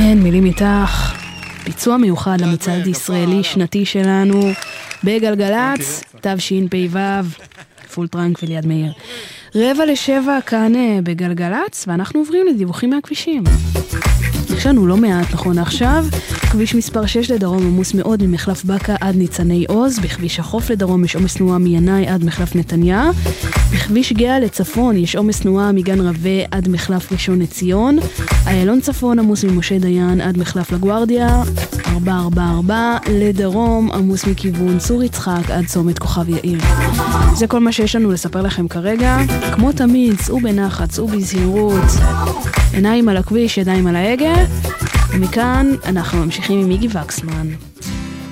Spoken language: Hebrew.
כן, מילים איתך. ביצוע מיוחד למצעד ישראלי שנתי שלנו בגלגלץ, תשפ"ו, פול טרנק וליד מאיר. 6:45 כאן בגלגלץ, ואנחנו עוברים לדיווחים מהכבישים. יש לנו לא מעט נכון עכשיו. כביש מספר 6 לדרום עמוס מאוד ממחלף בקה עד ניצני עוז. בכביש החוף לדרום יש עומס תנועה מינאי עד מחלף נתניה. בכביש גאה לצפון יש עומס תנועה מגן רווה עד מחלף ראשון לציון. איילון צפון עמוס ממשה דיין עד מחלף לגוארדיה. 444 לדרום עמוס מכיוון צור יצחק עד צומת כוכב יאיר. זה כל מה שיש לנו לספר לכם כרגע. כמו תמיד, צאו בנחת, צאו בזהירות. עיניים על הכביש, ידיים על ההגה. ומכאן אנחנו ממשיכים עם איגי וקסמן.